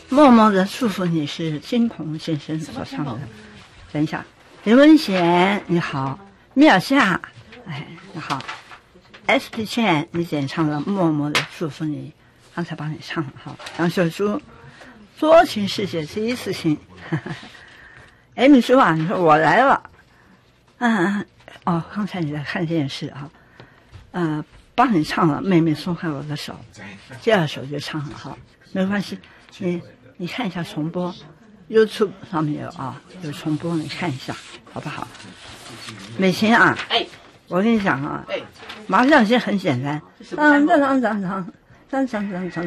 默默的祝福你是金鹏先生所唱的。等一下，林文贤你好，米尔夏，哎你好 ，SP 倩你演唱了默默的祝福你，刚才帮你唱了哈。杨秀珠，多情世界第一次性。哎，你说啊，你说我来了，哦，刚才你在看电视啊，帮你唱了，妹妹松开我的手，第二首就唱了哈，没关系，你看一下重播 ，YouTube 上面有啊，有重播，你看一下好不好？美琴啊，我跟你讲啊，麻将先很简单，当当当当当当当当当。